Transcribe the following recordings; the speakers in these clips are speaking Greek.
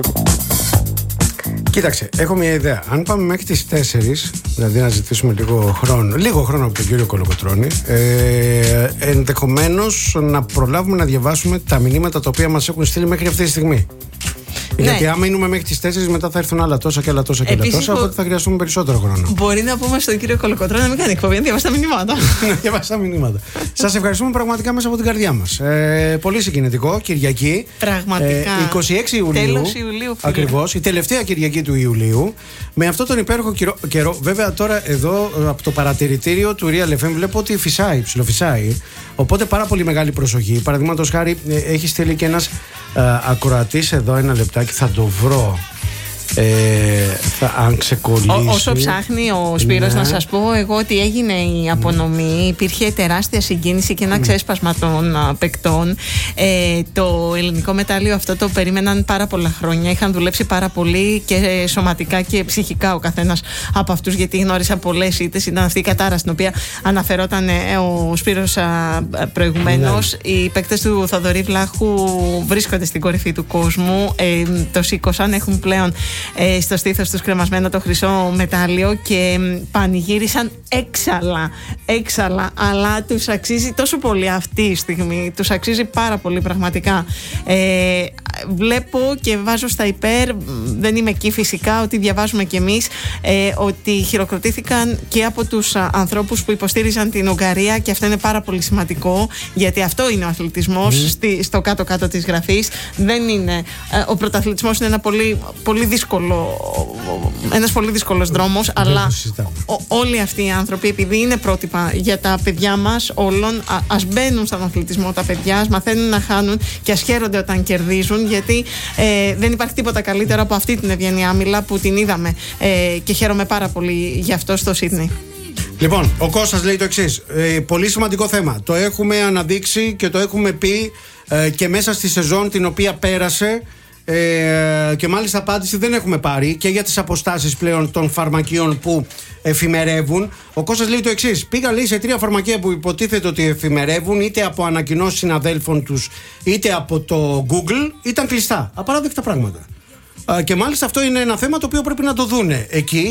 Κοίταξε, έχω μια ιδέα. Αν πάμε μέχρι τις 4, δηλαδή να ζητήσουμε λίγο χρόνο από τον κύριο Κολοκοτρώνη, ενδεχομένως να προλάβουμε να διαβάσουμε τα μηνύματα τα οποία μας έχουν στείλει μέχρι αυτή τη στιγμή. Ναι. Γιατί άμα μείνουμε μέχρι τις 4, μετά θα έρθουν άλλα τόσα και άλλα τόσα και άλλα τόσα, οπότε θα χρειαστούμε περισσότερο χρόνο. Μπορεί να πούμε στον κύριο Κολοκοτρώνη να μην κάνει εκπομπή, να διαβάσει τα μηνύματα. Διαβάσει τα μηνύματα. Σας ευχαριστούμε πραγματικά μέσα από την καρδιά μας. Πολύ συγκινητικό, Κυριακή. Πραγματικά. 26 Ιουλίου. Τέλος Ιουλίου, φίλε. Ακριβώς, η τελευταία Κυριακή του Ιουλίου. Με αυτόν τον υπέροχο καιρό. Βέβαια, τώρα εδώ από το παρατηρητήριο του Real FM βλέπω ότι φυσάει, ψιλοφυσάει. Οπότε πάρα πολύ μεγάλη προσοχή. Παραδείγματος χάρη, έχει στείλει και ένας ακροατής εδώ, ένα λεπτάκι, θα το βρω. Αν ξεκολλήσει. Όσο ψάχνει ο Σπύρος, να σας πω εγώ ότι έγινε η απονομή. Υπήρχε τεράστια συγκίνηση και ένα ξέσπασμα των παικτών. Το ελληνικό μετάλλιο αυτό το περίμεναν πάρα πολλά χρόνια. Είχαν δουλέψει πάρα πολύ και σωματικά και ψυχικά ο καθένας από αυτούς, γιατί γνώρισαν πολλές ήττες. Ήταν αυτή η κατάρα στην οποία αναφερόταν ο Σπύρος προηγουμένως. Οι παίκτες του Θοδωρή Βλάχου βρίσκονται στην κορυφή του κόσμου. Το σήκωσαν, έχουν πλέον στο στήθος τους κρεμασμένο το χρυσό μετάλλιο και πανηγύρισαν έξαλα, αλλά τους αξίζει τόσο πολύ αυτή η στιγμή, τους αξίζει πάρα πολύ πραγματικά. Βλέπω και βάζω στα υπέρ, δεν είμαι εκεί φυσικά, ότι διαβάζουμε κι εμείς, ότι χειροκροτήθηκαν και από τους ανθρώπους που υποστήριζαν την Ουγγαρία, και αυτό είναι πάρα πολύ σημαντικό, γιατί αυτό είναι ο αθλητισμός στο κάτω-κάτω της γραφής. Δεν είναι, ο πρωταθλητισμός είναι ένας πολύ δύσκολος δρόμος, αλλά όλοι αυτοί οι άνθρωποι, επειδή είναι πρότυπα για τα παιδιά μας όλων, ας μπαίνουν στον αθλητισμό τα παιδιά, ας μαθαίνουν να χάνουν και ας χαίρονται όταν κερδίζουν, γιατί δεν υπάρχει τίποτα καλύτερο από αυτή την ευγενή άμυλα που την είδαμε, και χαίρομαι πάρα πολύ γι' αυτό στο Σίδνεϊ. Λοιπόν, ο Κώστας λέει το εξής. Πολύ σημαντικό θέμα. Το έχουμε αναδείξει και το έχουμε πει και μέσα στη σεζόν την οποία πέρασε. Και μάλιστα απάντηση δεν έχουμε πάρει και για τις αποστάσεις πλέον των φαρμακείων που εφημερεύουν. Ο Κώστας λέει το εξής. Πήγα, λέει, σε 3 φαρμακεία που υποτίθεται ότι εφημερεύουν, είτε από ανακοινώσεις συναδέλφων τους είτε από το Google, ήταν κλειστά. Απαράδεκτα πράγματα. Και μάλιστα αυτό είναι ένα θέμα το οποίο πρέπει να το δούνε εκεί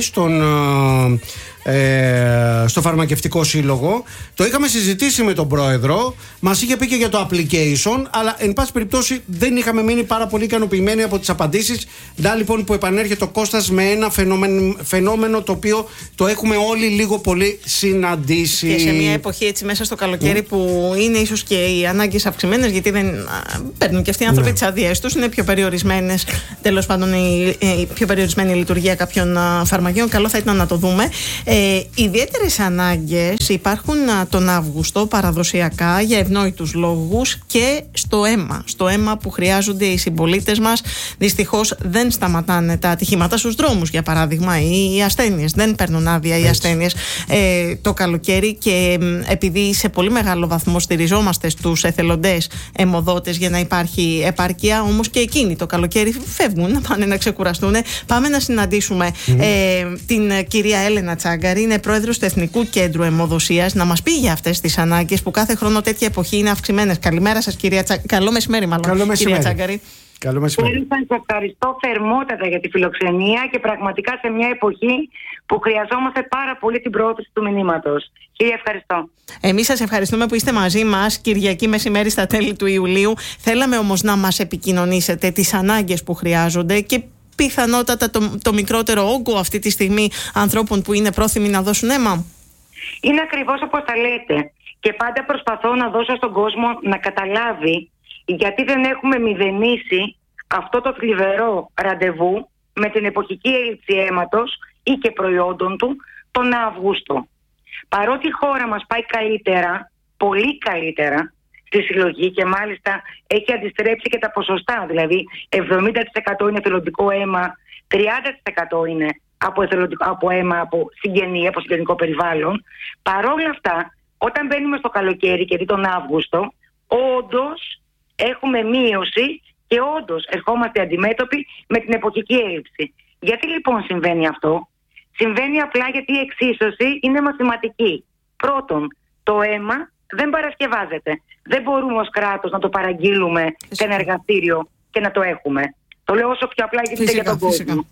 στο Φαρμακευτικό Σύλλογο. Το είχαμε συζητήσει με τον πρόεδρο, μας είχε πει και για το application, αλλά εν πάση περιπτώσει δεν είχαμε μείνει πάρα πολύ ικανοποιημένοι από τις απαντήσεις. Να λοιπόν που επανέρχεται ο Κώστας με ένα φαινόμενο το οποίο το έχουμε όλοι λίγο πολύ συναντήσει. Και σε μια εποχή έτσι μέσα στο καλοκαίρι που είναι ίσως και οι ανάγκες αυξημένες, γιατί δεν παίρνουν και αυτοί οι άνθρωποι τις αδειές τους, είναι πιο περιορισμένες, τέλος πάντων η πιο περιορισμένη λειτουργία κάποιων φαρμακείων. Καλό θα ήταν να το δούμε. Ιδιαίτερες ανάγκες υπάρχουν τον Αύγουστο παραδοσιακά για ευνόητους λόγους και στο αίμα που χρειάζονται οι συμπολίτες μας. Δυστυχώς δεν σταματάνε τα ατυχήματα στους δρόμους, για παράδειγμα, ή οι ασθένειες. Δεν παίρνουν άδεια οι ασθένειες το καλοκαίρι, και επειδή σε πολύ μεγάλο βαθμό στηριζόμαστε στους εθελοντές αιμοδότες για να υπάρχει επάρκεια, όμως και εκείνοι το καλοκαίρι φεύγουν να πάνε να ξεκουραστούν. Πάμε να συναντήσουμε την κυρία Έλενα Τσάγκαρη, είναι πρόεδρος του Εθνικού Κέντρου Αιμοδοσίας, να μας πει για αυτές τις ανάγκες που κάθε χρόνο τέτοια εποχή είναι αυξημένες. Καλημέρα σας, κυρία Τσάγκαρη. Καλό μεσημέρι, μάλλον. Καλό μεσημέρι. Κυρία Τσάγκαρη. Καλό μεσημέρι. Σας ευχαριστώ θερμότατα για τη φιλοξενία και πραγματικά σε μια εποχή που χρειαζόμαστε πάρα πολύ την προώθηση του μηνύματος. Κύριε, ευχαριστώ. Εμείς σας ευχαριστούμε που είστε μαζί μας Κυριακή μεσημέρι στα τέλη του Ιουλίου. Θέλαμε όμως να μας επικοινωνήσετε τις ανάγκες που χρειάζονται και πιθανότατα το μικρότερο όγκο αυτή τη στιγμή ανθρώπων που είναι πρόθυμοι να δώσουν αίμα. Είναι ακριβώς όπως τα λέτε. Και πάντα προσπαθώ να δώσω στον κόσμο να καταλάβει γιατί δεν έχουμε μηδενίσει αυτό το θλιβερό ραντεβού με την εποχική έλλειψη αίματος ή και προϊόντων του τον Αύγουστο. Παρότι η χώρα μας πάει καλύτερα, πολύ καλύτερα στη συλλογή, και μάλιστα έχει αντιστρέψει και τα ποσοστά, δηλαδή 70% είναι εθελοντικό αίμα, 30% είναι από αίμα από συγγενικό περιβάλλον. Παρόλα αυτά, όταν μπαίνουμε στο καλοκαίρι και δει τον Αύγουστο, όντως έχουμε μείωση και όντως ερχόμαστε αντιμέτωποι με την εποχική έλλειψη. Γιατί λοιπόν συμβαίνει αυτό? Συμβαίνει απλά γιατί η εξίσωση είναι μαθηματική. Πρώτον, το αίμα δεν παρασκευάζεται. Δεν μπορούμε ως κράτος να το παραγγείλουμε σε ένα εργαστήριο και να το έχουμε. Το λέω όσο πιο απλά γίνεται για τον κόσμο.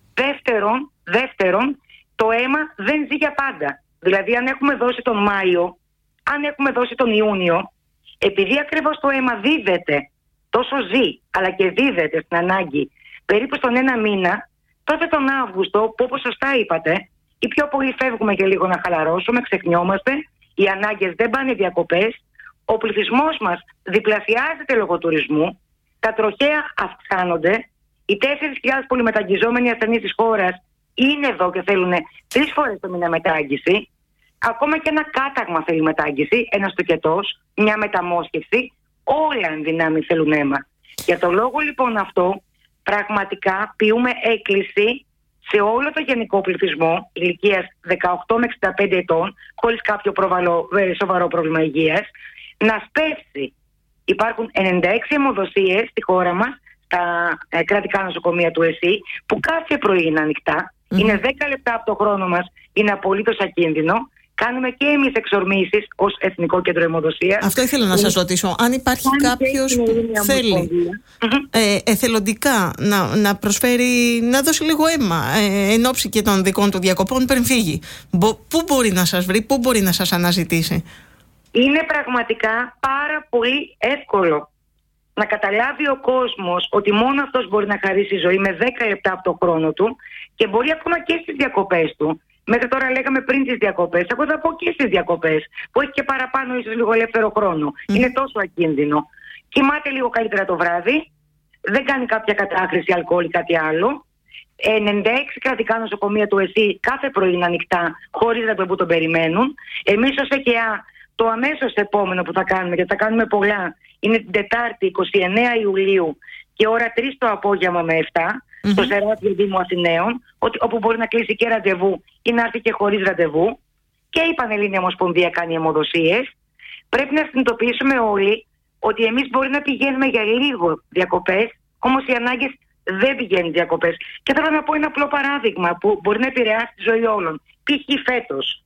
Δεύτερον, το αίμα δεν ζει για πάντα. Δηλαδή, αν έχουμε δώσει τον Μάιο, αν έχουμε δώσει τον Ιούνιο, επειδή ακριβώς το αίμα δίδεται, τόσο ζει, αλλά και δίδεται στην ανάγκη περίπου στον ένα μήνα, τότε τον Αύγουστο, που όπως σωστά είπατε, οι πιο πολλοί φεύγουμε και λίγο να χαλαρώσουμε, ξεχνιόμαστε, οι ανάγκες δεν πάνε διακοπές, ο πληθυσμός μας διπλασιάζεται λόγω τουρισμού, τα τροχαία αυξάνονται, οι 4.000 πολυμεταγγιζόμενοι ασθενείς της χώρας είναι εδώ και θέλουν 3 φορές το μήνα μετάγγιση. Ακόμα και ένα κάταγμα θέλει μετάγγιση, ένας τοκετός, μια μεταμόσχευση, όλα εν δυνάμει θέλουν αίμα. Για τον λόγο λοιπόν αυτό, πραγματικά ποιούμε έκκληση σε όλο το γενικό πληθυσμό ηλικίας 18 με 65 ετών, χωρίς κάποιο σοβαρό πρόβλημα υγείας, να σπεύσει. Υπάρχουν 96 αιμοδοσίες στη χώρα μας, στα κρατικά νοσοκομεία του ΕΣΥ, που κάθε πρωί είναι ανοιχτά. Είναι 10 λεπτά από το χρόνο μας, είναι απολύτως ακίνδυνο. Κάνουμε και εμείς εξορμήσεις ως Εθνικό Κέντρο Αιμοδοσίας. Αυτό ήθελα να σας ρωτήσω. Αν υπάρχει κάποιος που θέλει εθελοντικά να προσφέρει, να δώσει λίγο αίμα εν ώψη και των δικών του διακοπών πριν φύγει, πού μπορεί να σας βρει, πού μπορεί να σας αναζητήσει? Είναι πραγματικά πάρα πολύ εύκολο να καταλάβει ο κόσμος ότι μόνο αυτός μπορεί να χαρίσει ζωή με 10 λεπτά από το χρόνο του και μπορεί ακόμα και στις διακοπές του. Μέχρι τώρα λέγαμε πριν τις διακοπές. Εγώ θα πω και στις διακοπές, που έχει και παραπάνω ίσως λίγο ελεύθερο χρόνο. Είναι τόσο ακίνδυνο. Κοιμάται λίγο καλύτερα το βράδυ, δεν κάνει κάποια κατάχρηση αλκοόλ ή κάτι άλλο. 96 κρατικά νοσοκομεία του ΕΣΥ κάθε πρωί είναι ανοιχτά, χωρίς να τον περιμένουν. Εμείς ως ΕΚΕΑ, το αμέσως επόμενο που θα κάνουμε, γιατί θα κάνουμε πολλά, είναι την Τετάρτη 29 Ιουλίου και ώρα 3 το απόγευμα με 7, στο Σεράτιο Δήμου Αθηναίων, όπου μπορεί να κλείσει και ραντεβού ή να έρθει και χωρίς ραντεβού. Και η Πανελλήνια Ομοσπονδία κάνει αιμοδοσίες. Πρέπει να συνειδητοποιήσουμε όλοι ότι εμείς μπορεί να πηγαίνουμε για λίγο διακοπές, όμως οι ανάγκες δεν πηγαίνουν διακοπές. Και θέλω να πω ένα απλό παράδειγμα που μπορεί να επηρεάσει τη ζωή όλων. Π.χ. φέτος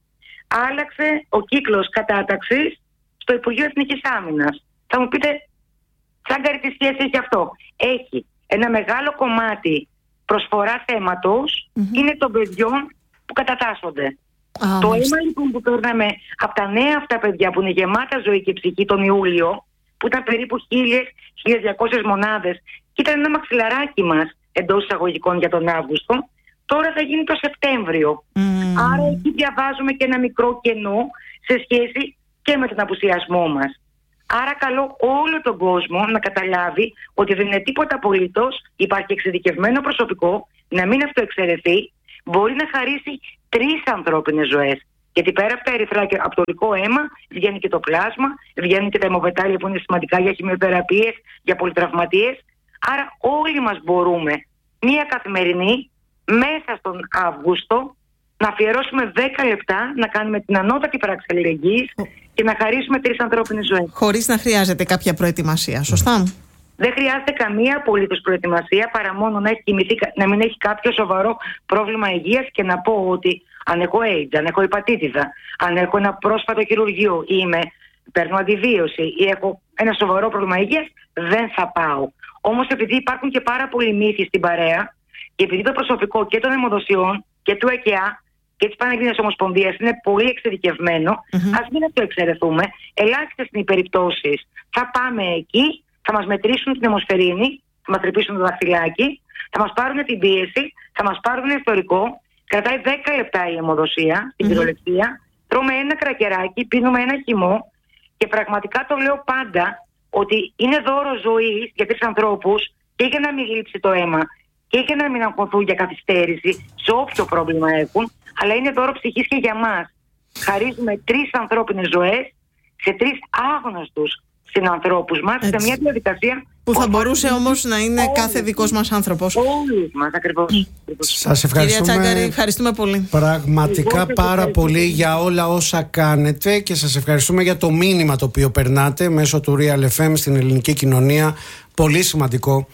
άλλαξε ο κύκλος κατάταξης στο Υπουργείο Εθνικής Άμυνας. Θα μου πείτε, τσάγκαρη τι σχέση έχει αυτό? Έχει ένα μεγάλο κομμάτι προσφοράς αίματος, είναι των παιδιών που κατατάσσονται. Το αίμα λοιπόν που παίρναμε από τα νέα αυτά παιδιά που είναι γεμάτα ζωή και ψυχή τον Ιούλιο, που ήταν περίπου 1.000-1.200 μονάδες και ήταν ένα μαξιλαράκι μας εντός εισαγωγικών για τον Αύγουστο, τώρα θα γίνει το Σεπτέμβριο. Άρα εκεί διαβάζουμε και ένα μικρό κενό σε σχέση και με τον απουσιασμό μας. Άρα καλώ όλο τον κόσμο να καταλάβει ότι δεν είναι τίποτα απολύτως, υπάρχει εξειδικευμένο προσωπικό, να μην αυτοεξαιρεθεί, μπορεί να χαρίσει 3 ανθρώπινες ζωές. Γιατί πέρα από τα ερυθρά και από το υλικό αίμα βγαίνει και το πλάσμα, βγαίνουν και τα αιμοβετάλια που είναι σημαντικά για χημειοθεραπείες, για πολυτραυματίες. Άρα όλοι μας μπορούμε μία καθημερινή μέσα στον Αύγουστο να αφιερώσουμε 10 λεπτά να κάνουμε την ανώτατη πράξη αλληλεγγύης και να χαρίσουμε 3 ανθρώπινες ζωές. Χωρίς να χρειάζεται κάποια προετοιμασία, σωστά? Δεν χρειάζεται καμία απολύτως προετοιμασία παρά μόνο να μην έχει κάποιο σοβαρό πρόβλημα υγείας και να πω ότι αν έχω AIDS, αν έχω υπατήτηδα, αν έχω ένα πρόσφατο χειρουργείο ή παίρνω αντιβίωση ή έχω ένα σοβαρό πρόβλημα υγείας, δεν θα πάω. Όμως επειδή υπάρχουν και πάρα πολλοί μύθοι στην παρέα και επειδή το προσωπικό και των αιμοδοσιών και του ΕΚΕΑ και της Πανελλήνιας Ομοσπονδίας είναι πολύ εξειδικευμένο, ας μην αυτοεξαιρεθούμε. Ελάχιστες είναι οι περιπτώσεις. Θα πάμε εκεί, θα μας μετρήσουν την αιμοσφαιρίνη, θα μας τρυπήσουν το δαχτυλάκι, θα μας πάρουν την πίεση, θα μας πάρουν ιστορικό. Κρατάει 10 λεπτά η αιμοδοσία στην πυρολεξία. Τρώμε ένα κρακεράκι, πίνουμε ένα χυμό και πραγματικά το λέω πάντα ότι είναι δώρο ζωής για 3 ανθρώπους και για να μην λείψει το αίμα και για να μην αγχωθούν για καθυστέρηση σε όποιο πρόβλημα έχουν, αλλά είναι δώρο ψυχής και για μας. Χαρίζουμε 3 ανθρώπινες ζωές σε 3 άγνωστους συνανθρώπους μας, σε μια διαδικασία που θα μπορούσε όμως να είναι κάθε δικός μας άνθρωπος. Όλοι μας, ακριβώς. Σας ευχαριστούμε. Κυρία Τσάγκαρη, ευχαριστούμε πολύ. Πραγματικά πάρα πολύ για όλα όσα κάνετε και σας ευχαριστούμε για το μήνυμα το οποίο περνάτε μέσω του Real FM στην ελληνική κοινωνία. Πολύ σημαντικό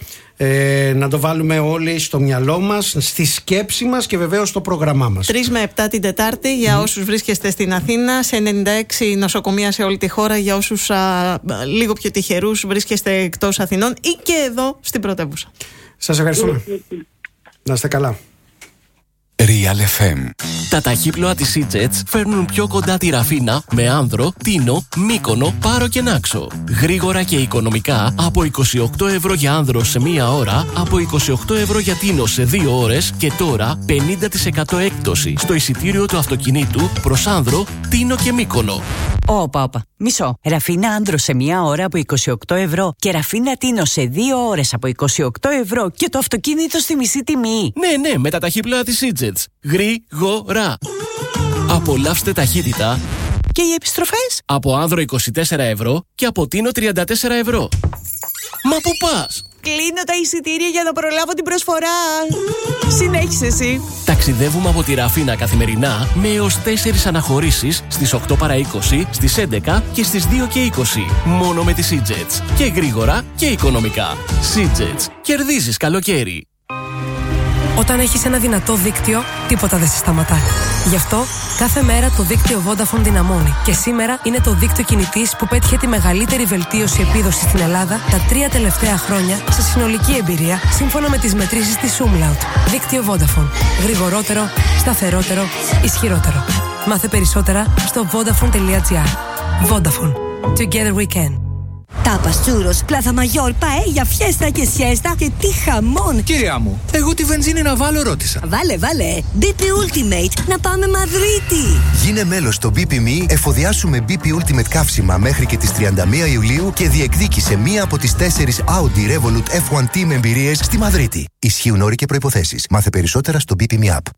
να το βάλουμε όλοι στο μυαλό μας, στη σκέψη μας και βεβαίως στο πρόγραμμά μας. 3 με 7 την Τετάρτη για όσους βρίσκεστε στην Αθήνα, σε 96 νοσοκομεία σε όλη τη χώρα, για όσους λίγο πιο τυχερούς βρίσκεστε εκτός Αθηνών ή και εδώ στην πρωτεύουσα. Σας ευχαριστούμε. Να είστε καλά. Real FM. Τα ταχύπλοα της Seajets φέρνουν πιο κοντά τη Ραφίνα με Άνδρο, Τίνο, Μύκονο, Πάρο και Νάξο. Γρήγορα και οικονομικά από 28 ευρώ για Άνδρο σε 1 ώρα, από 28 ευρώ για Τίνο σε 2 ώρες και τώρα 50% έκπτωση στο εισιτήριο του αυτοκινήτου προς Άνδρο, Τίνο και Μύκονο. Όπα. Μισό. Ραφίνα Άνδρο σε 1 ώρα από 28 ευρώ και Ραφίνα Τίνο σε 2 ώρες από 28 ευρώ και το αυτοκίνητο στη μισή τιμή. Ναι, με τα ταχύπλοα της Seajets. Γρήγορα. Απολαύστε ταχύτητα. Και οι επιστροφές? Από Άνδρο 24 ευρώ και από Τίνο 34 ευρώ. Μα πού πας? Κλείνω τα εισιτήρια για να προλάβω την προσφορά. Συνέχισε εσύ. Ταξιδεύουμε από τη Ραφίνα καθημερινά με έως 4 αναχωρήσεις στις 8 παρά 20, στις 11 και στις 2 και 20. Μόνο με τη Seajets. Και γρήγορα και οικονομικά. Seajets. Κερδίζεις καλοκαίρι. Όταν έχεις ένα δυνατό δίκτυο, τίποτα δεν σε σταματά. Γι' αυτό, κάθε μέρα το δίκτυο Vodafone δυναμώνει. Και σήμερα είναι το δίκτυο κινητής που πέτυχε τη μεγαλύτερη βελτίωση επίδοσης στην Ελλάδα τα 3 τελευταία χρόνια σε συνολική εμπειρία, σύμφωνα με τις μετρήσεις της Umlaut. Δίκτυο Vodafone. Γρηγορότερο, σταθερότερο, ισχυρότερο. Μάθε περισσότερα στο vodafone.gr. Vodafone. Together we can. Τάπας, τσούρος, πλάθα μαγιόρ, παέλια, φιέστα και σιέστα και τι χαμόν! Κυρία μου, εγώ τη βενζίνη να βάλω ρώτησα. Βάλε, BP Ultimate, να πάμε Μαδρίτη! Γίνε μέλος στο BP.me, εφοδιάσουμε BP Ultimate καύσιμα μέχρι και τις 31 Ιουλίου και διεκδίκησε μία από τις 4 Audi Revolut F1 Team εμπειρίες στη Μαδρίτη. Ισχύουν όροι και προϋποθέσεις. Μάθε περισσότερα στο BP.me app.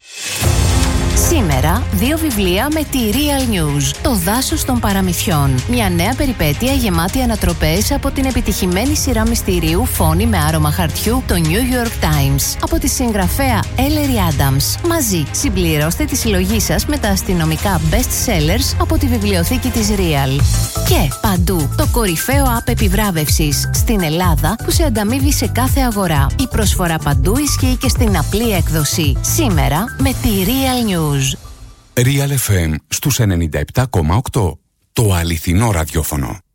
Σήμερα, 2 βιβλία με τη Real News. Το δάσος των παραμυθιών. Μια νέα περιπέτεια γεμάτη ανατροπές από την επιτυχημένη σειρά μυστηρίου Φόνη με άρωμα χαρτιού, το New York Times. Από τη συγγραφέα Ellery Adams. Μαζί, συμπληρώστε τη συλλογή σας με τα αστυνομικά best sellers από τη βιβλιοθήκη της Real. Και παντού, το κορυφαίο app επιβράβευσης στην Ελλάδα που σε ανταμείβει σε κάθε αγορά. Η προσφορά παντού ισχύει και στην απλή έκδοση. Σήμερα με τη Real News. Real FM στους 97,8. Το αληθινό ραδιόφωνο.